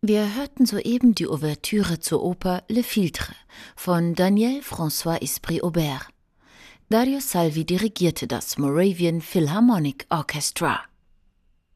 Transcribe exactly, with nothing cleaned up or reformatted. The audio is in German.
Wir hörten soeben die Ouvertüre zur Oper Le Filtre von Daniel François Esprit-Auber. Dario Salvi dirigierte das Moravian Philharmonic Orchestra.